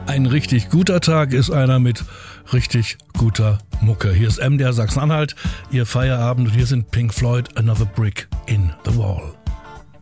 Ein richtig guter Tag ist einer mit richtig guter Mucke. Hier ist MDR Sachsen-Anhalt, Ihr Feierabend und hier sind Pink Floyd, Another Brick in the Wall.